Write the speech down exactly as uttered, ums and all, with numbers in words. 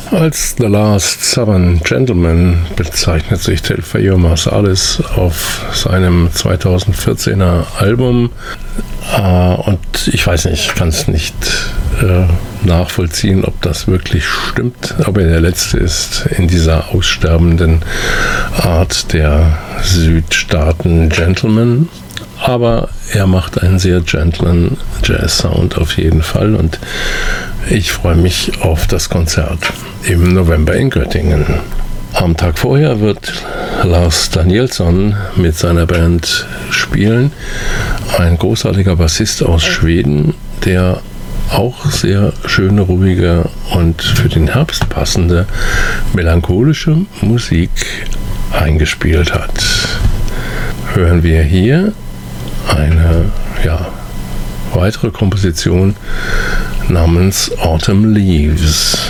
Als The Last Southern Gentleman bezeichnet sich Telfair Marsalis auf seinem zweitausendvierzehner Album. Äh, und ich weiß nicht, ich kann es nicht äh, nachvollziehen, ob das wirklich stimmt, ob er der Letzte ist in dieser aussterbenden Art der Südstaaten-Gentleman. Aber er macht einen sehr gentlen Jazz-Sound auf jeden Fall und ich freue mich auf das Konzert im November in Göttingen. Am Tag vorher wird Lars Danielsson mit seiner Band spielen. Ein großartiger Bassist aus Schweden, der auch sehr schöne, ruhige und für den Herbst passende melancholische Musik eingespielt hat. Hören wir hier eine ja, weitere Komposition namens Autumn Leaves.